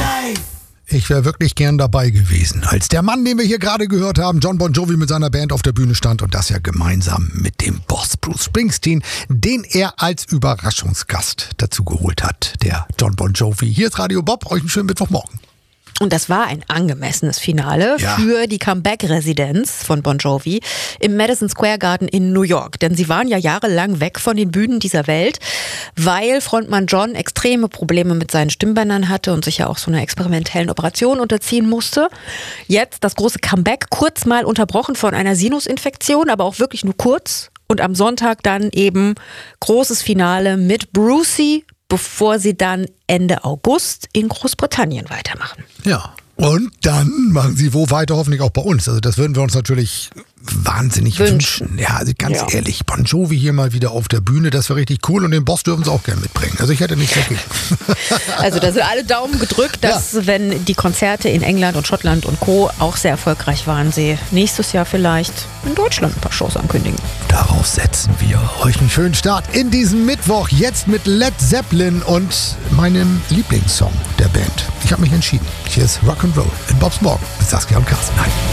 Ich wäre wirklich gern dabei gewesen, als der Mann, den wir hier gerade gehört haben, Jon Bon Jovi mit seiner Band auf der Bühne stand und das ja gemeinsam mit dem Boss Bruce Springsteen, den er als Überraschungsgast dazu geholt hat, der Jon Bon Jovi. Hier ist Radio Bob, euch einen schönen Mittwochmorgen. Und das war ein angemessenes Finale für die Comeback-Residenz von Bon Jovi im Madison Square Garden in New York. Denn sie waren ja jahrelang weg von den Bühnen dieser Welt, weil Frontmann Jon extreme Probleme mit seinen Stimmbändern hatte und sich ja auch so einer experimentellen Operation unterziehen musste. Jetzt das große Comeback, kurz mal unterbrochen von einer Sinusinfektion, aber auch wirklich nur kurz. Und am Sonntag dann eben großes Finale mit Brucey, bevor sie dann Ende August in Großbritannien weitermachen. Ja, und dann machen sie wo weiter, hoffentlich auch bei uns. Also das würden wir uns natürlich wahnsinnig wünschen. Ja, also ganz ehrlich, Bon Jovi hier mal wieder auf der Bühne, das wäre richtig cool und den Boss dürfen sie auch gerne mitbringen. Also ich hätte nichts dagegen. Also da sind alle Daumen gedrückt, dass wenn die Konzerte in England und Schottland und Co. auch sehr erfolgreich waren, sie nächstes Jahr vielleicht in Deutschland ein paar Shows ankündigen. Darauf setzen wir euch einen schönen Start in diesem Mittwoch, jetzt mit Led Zeppelin und meinem Lieblingssong der Band. Ich habe mich entschieden. Hier ist Rock'n'Roll in Bobs Morgen mit Saskia und Carsten. Hi.